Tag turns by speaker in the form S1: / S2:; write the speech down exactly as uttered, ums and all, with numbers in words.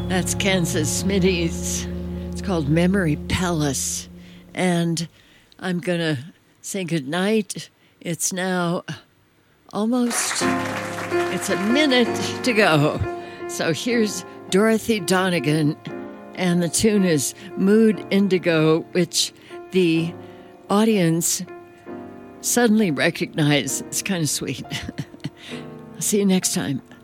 S1: That's Kansas Smitty's. It's called Memory Palace. And I'm going to say goodnight. It's now almost, it's a minute to go. So here's Dorothy Donegan, and the tune is Mood Indigo, which the audience suddenly recognized. It's kind of sweet. See you next time.